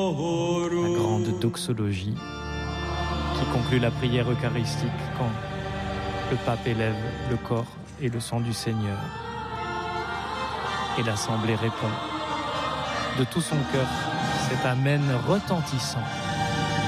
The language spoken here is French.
La grande doxologie qui conclut la prière eucharistique quand le pape élève le corps et le sang du Seigneur. Et l'assemblée répond de tout son cœur cet Amen retentissant.